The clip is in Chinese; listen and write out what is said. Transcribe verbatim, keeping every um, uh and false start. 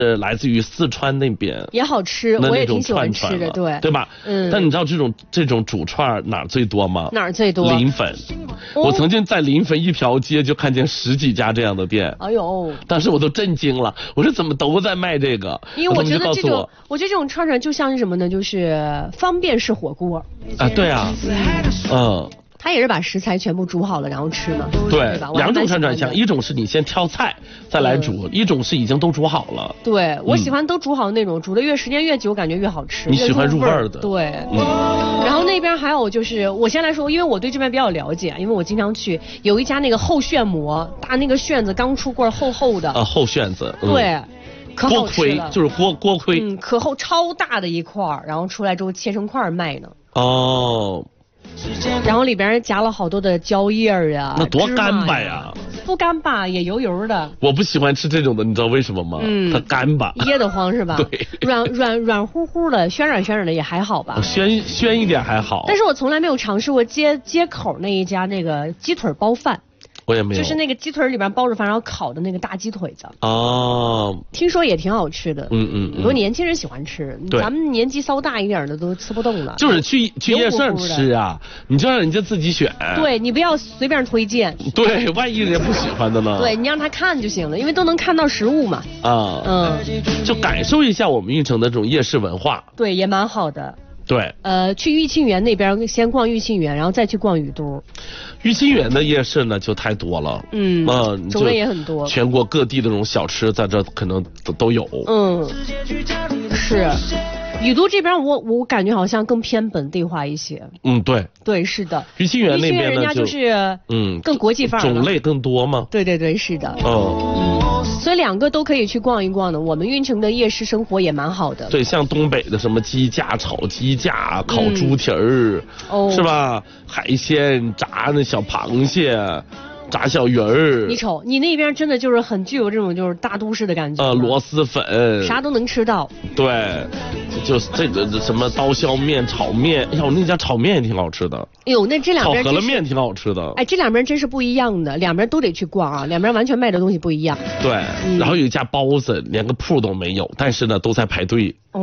呃，来自于四川那边也好吃，我也挺喜欢吃的，对对吧？嗯。但你知道这种这种煮串哪儿最多吗？ 哪儿最多？ 临汾。哦、我曾经在临汾一条街就看见十几家这样的店。 哎呦！当时我都震惊了，我说怎么都在卖这个？ 因为我觉得这种，我, 我觉得这种串串就像是什么呢？就是方便式火锅。 啊，对啊，嗯。 它也是把食材全部煮好了，然后吃嘛。 对，两种串串香，一种是你先挑菜再来煮，嗯、一种是已经都煮好了。 对，我喜欢都煮好的那种，嗯、煮的越时间越久，感觉越好吃。 你喜欢入味儿的。 对，嗯。然后那边还有就是，我先来说，因为我对这边比较了解，因为我经常去，有一家那个厚炫馍，大那个炫子刚出锅，厚厚的。 啊，厚炫子。 嗯、对。可好吃了， 就是锅锅盔。 嗯，可厚，超大的一块，然后出来之后切成块卖呢。 哦。 然后里边夹了好多的椒叶啊， 那多干巴呀！ 不干巴也油油的。 我不喜欢吃这种的，你知道为什么吗？嗯，它干巴， 噎得慌是吧？ 对， 软软软乎乎的，暄软暄软的也还好吧？ 暄暄一点还好。 但是我从来没有尝试过街街口那一家那个鸡腿包饭。 我也没有， 就是那个鸡腿里边包着饭，然后烤的那个大鸡腿子。 哦， 听说也挺好吃的。 嗯嗯， 很多年轻人喜欢吃，咱们年纪稍大一点的都吃不动了。 就是去去夜市吃啊，你就让人家自己选。 对，你不要随便推荐。 对，万一人家不喜欢的呢？ 对，你让他看就行了，因为都能看到实物嘛。 啊， 嗯， 就感受一下我们运城的这种夜市文化。 对，也蛮好的。 对， 呃，去玉清园那边先逛玉清园，然后再去逛雨都。 玉清园的夜市呢就太多了， 嗯，呃、种类也很多， 全国各地的这种小吃在这可能都都有。 嗯，是。雨都这边我我感觉好像更偏本地化一些。 嗯，对。 对，是的。 玉清园那边呢， 人家就是嗯更国际范儿， 种类更多吗？ 对对对，是的。 哦。 嗯。所以两个都可以去逛一逛的。我们运城的夜市生活也蛮好的。 对，像东北的什么鸡架、炒鸡架、烤猪蹄儿，嗯、是吧？海鲜炸那小螃蟹。炸小鱼儿， 你瞅，你那边真的就是很具有这种就是大都市的感觉。 呃，螺蛳粉， 啥都能吃到。 对，就是这个什么刀削面、炒面，哎呀，我那家炒面也挺好吃的。 哎呦，那这两边炒饸饹面挺好吃的。 哎，这两边真是不一样的，两边都得去逛啊，两边完全卖的东西不一样。 对，嗯、然后有一家包子连个铺都没有，但是呢都在排队。